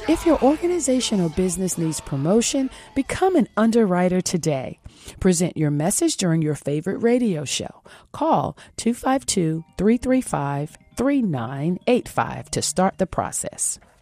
If your organization or business needs promotion, become an underwriter today. Present your message during your favorite radio show. Call 252-335-3985 to start the process.